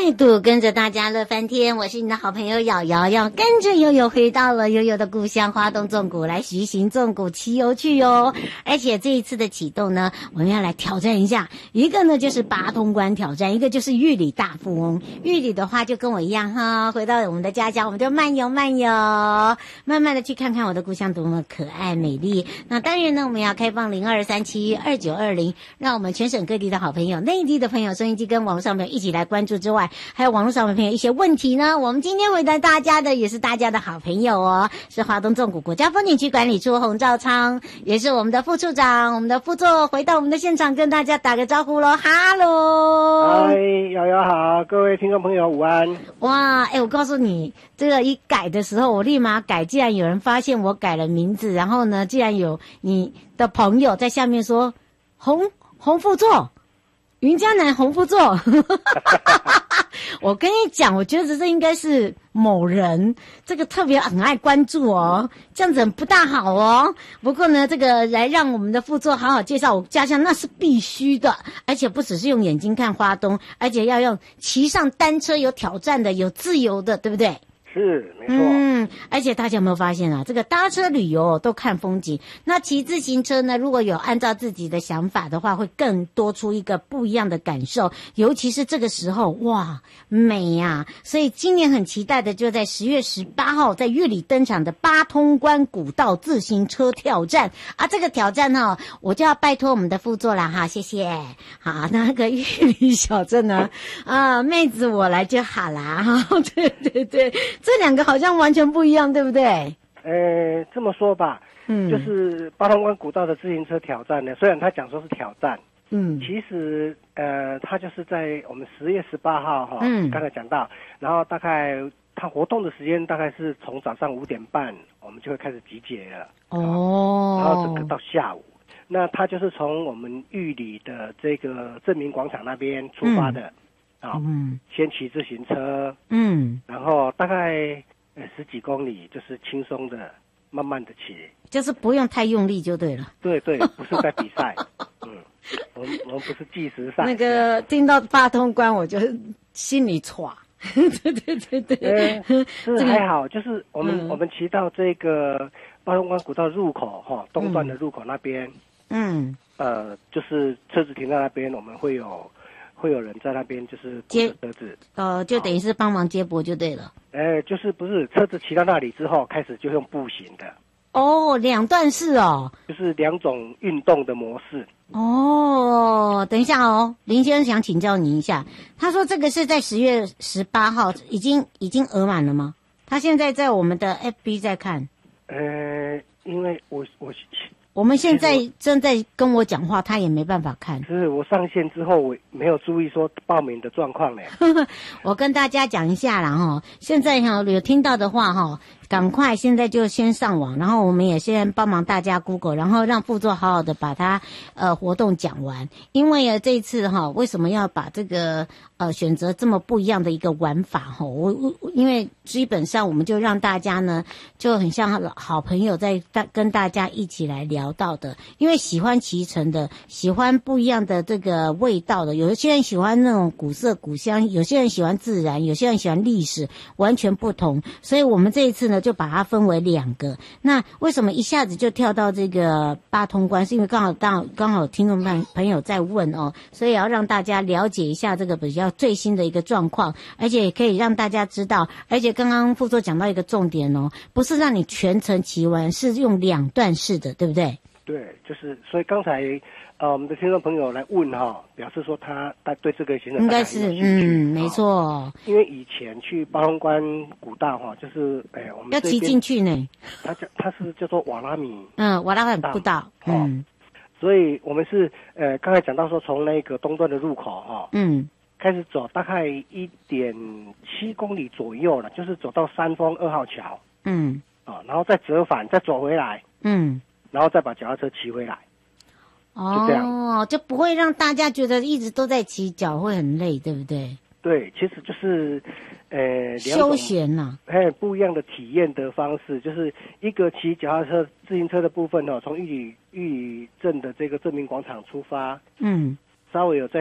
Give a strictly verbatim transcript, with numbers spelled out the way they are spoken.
再度跟着大家乐翻天，我是你的好朋友瑶瑶，要跟着悠悠回到了悠悠的故乡花东纵谷来徐行纵谷骑游去哟。而且这一次的启动呢，我们要来挑战一下，一个呢就是八通关挑战，一个就是玉里大富翁。玉里的话就跟我一样哈，回到我们的家乡，我们就慢游慢游，慢慢的去看看我的故乡多么可爱美丽。那当然呢，我们要开放零二三七二九二零，让我们全省各地的好朋友、内地的朋友、收音机跟网络上面一起来关注之外，还有网络上面朋友一些问题呢，我们今天回答大家的也是大家的好朋友哦，是华东纵谷国家风景区管理处洪兆昌，也是我们的副处长，我们的副座回到我们的现场跟大家打个招呼咯。哈喽， 嗨，瑶瑶好，各位听众朋友午安。 哇，哎，我告诉你，这个一改的时候我立马改，既然有人发现我改了名字，然后呢，既然有你的朋友在下面说洪洪副座云嘉南洪副座我跟你讲，我觉得这应该是某人，这个特别很爱关注哦，这样子很不大好哦。不过呢，这个来让我们的副座好好介绍我家乡，那是必须的，而且不只是用眼睛看花东，而且要用骑上单车，有挑战的，有自由的，对不对？ 是，没错。 嗯，而且大家有没有发现啊？这个搭车旅游都看风景，那骑自行车呢？如果有按照自己的想法的话，会更多出一个不一样的感受。尤其是这个时候，哇，美呀、啊！所以今年很期待的，就在十月十八号在玉里登场的八通关古道自行车挑战啊！这个挑战哈、哦，我就要拜托我们的副座了哈，谢谢。好，那个玉里小镇呢，啊，妹子我来就好啦哈。对对对。这两个好像完全不一样，对不对？ 呃，这么说吧， 嗯， 就是八通关古道的自行车挑战呢，虽然他讲说是挑战， 嗯， 其实呃，他就是在我们十月十八号哈， 嗯， 刚才讲到，然后大概他活动的时间大概是从早上五点半，我们就会开始集结了， 哦， 然后整个到下午，那他就是从我们玉里的这个正明广场那边出发的。嗯啊、哦， 嗯， 先骑自行车， 嗯， 然后大概呃十几公里，就是轻松的、慢慢的骑， 就是不用太用力就对了。 对对，不是在比赛，嗯，我们我们不是计时赛。 那个听到八通关，我就心里歘。对对对对， 呃，是还好，就是我们、 嗯、 我们骑到这个八通关古道入口哈、哦，东段的入口那边， 嗯， 呃，就是车子停在那边，我们会有。会有人在那边就是接车子， 呃，就等于是帮忙接驳就对了。 哎，就是不是车子骑到那里之后，开始就用步行的。 哦，两段式哦， 就是两种运动的模式。 哦，等一下哦，林先生想请教您一下，他说这个是在十月十八号已经已经额满了吗？他现在在我们的 F B 在看。 呃，因为我我。 我们现在正在跟我讲话，他也没办法看。 是我上线之后，我没有注意说报名的状况呢。 我跟大家讲一下啦哈，现在哈有听到的话哈，赶快现在就先上网，然后我们也先帮忙大家 Google， 然后让副座好好的把它呃活动讲完。因为呢这一次哈，为什么要把这个呃选择这么不一样的一个玩法哈？我我因为基本上我们就让大家呢就很像好朋友在大跟大家一起来聊到的，因为喜欢骑乘的，喜欢不一样的这个味道的，有些人喜欢那种古色古香，有些人喜欢自然，有些人喜欢历史，完全不同。所以我们这一次呢就把它分为两个。那为什么一下子就跳到这个八通关？是因为刚好刚刚好听众朋朋友在问哦，所以要让大家了解一下这个比较最新的一个状况，而且也可以让大家知道，而且刚刚副座讲到一个重点哦，不是让你全程骑完，是用两段式的，对不对？ 对，就是所以刚才呃我们的听众朋友来问哈、哦，表示说他他对这个行程应该是嗯没错、哦， 因为以前去八通关古道哈、哦，就是哎我们要骑进去呢， 它叫它是叫做瓦拉米嗯瓦拉米古道嗯、 哦，所以我们是呃刚才讲到说从那个东段的入口哈、哦、嗯开始走大概一点七公里左右了，就是走到三丰二号桥嗯啊、哦，然后再折返再走回来嗯。然后再把脚踏车骑回来， 哦，就这样，就不会让大家觉得一直都在骑脚会很累，对不对？ 对，其实就是，呃， 休闲呐、 啊，哎，不一样的体验的方式，就是一个骑脚踏车、自行车的部分哦，从玉里玉里镇的这个正明广场出发，嗯，稍微有在